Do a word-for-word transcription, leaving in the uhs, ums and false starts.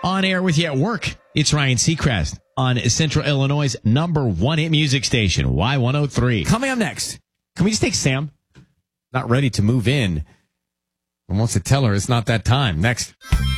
On air with you at work. It's Ryan Seacrest on Central Illinois' number one hit music station, Y one oh three. Coming up next, can we just take Sam? Not ready to move in and wants to tell her it's not that time. Next.